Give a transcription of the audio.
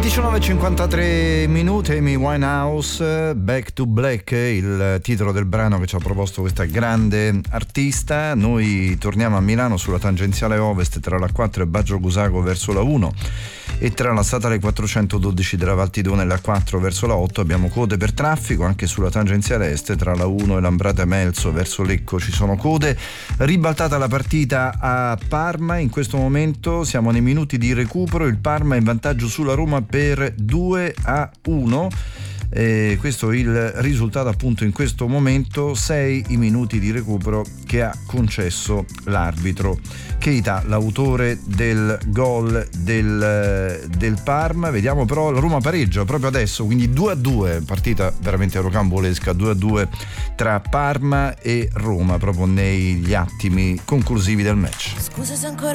19:53 minuti, Amy Winehouse, Back to Black, il titolo del brano che ci ha proposto questa grande artista. Noi torniamo a Milano sulla tangenziale ovest tra la 4 e Baggio Cusago verso la 1 e tra la statale 412 della Valtidone e la 4 verso la 8 abbiamo code per traffico. Anche sulla tangenziale est tra la 1 e Lambrate Melzo verso Lecco ci sono code. Ribaltata la partita a Parma, in questo momento siamo nei minuti di recupero, il Parma è in vantaggio sulla Roma per 2-1. Questo è il risultato appunto in questo momento, 6 i minuti di recupero che ha concesso l'arbitro Keita, l'autore del gol del Parma. Vediamo però, la Roma pareggia proprio adesso, quindi 2-2, partita veramente rocambolesca, 2-2 tra Parma e Roma proprio negli attimi conclusivi del match. Scusa se ancora